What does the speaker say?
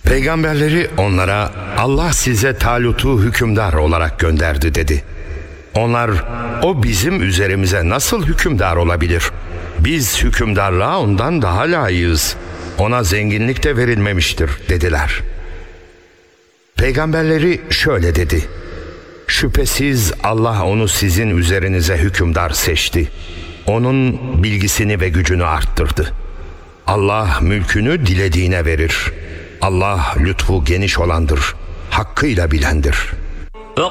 Peygamberleri onlara Allah size Talut'u hükümdar olarak gönderdi dedi. Onlar o bizim üzerimize nasıl hükümdar olabilir? Biz hükümdarlığa ondan daha layığız. Ona zenginlik de verilmemiştir dediler. Peygamberleri şöyle dedi. Şüphesiz Allah onu sizin üzerinize hükümdar seçti. Onun bilgisini ve gücünü arttırdı. Allah mülkünü dilediğine verir. Allah lütfu geniş olandır, hakkıyla bilendir.